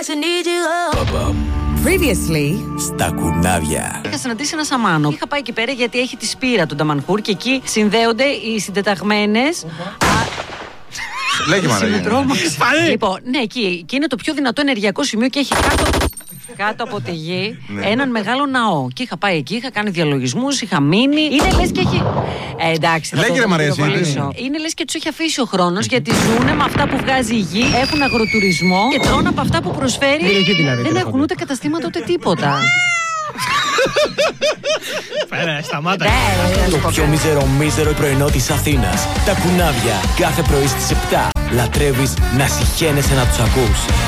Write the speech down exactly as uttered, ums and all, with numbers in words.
Previously στα κουνάβια. Είχα συναντήσει ένα σαμάνο. Είχα πάει εκεί πέρα γιατί έχει τη σπήρα του Νταμανχούρ και εκεί συνδέονται οι συντεταγμένες. Λέγε Μαρία. Λοιπόν, ναι, εκεί και είναι το πιο δυνατό ενεργειακό σημείο και έχει κάτω, κάτω από τη γη έναν μεγάλο ναό. Και είχα πάει εκεί, είχα κάνει διαλογισμούς, είχα μείνει. Είναι λες και έχει. Ε, εντάξει, θα Λέγε το ρε Μαρία, πυροβολήσω. Είναι λες και τους έχει αφήσει ο χρόνος γιατί ζουνε με αυτά που βγάζει η γη, έχουν αγροτουρισμό και τρώνε από αυτά που προσφέρει. Δεν έχουν ούτε καταστήματα ούτε τίποτα. Φέρε, σταμάτα. Το πιο μίζερο μίζερο πρωινό της Αθήνας. Τα κουνάβια κάθε πρωί στις επτά. Λατρεύεις να συχαίνεσαι να τους ακούς.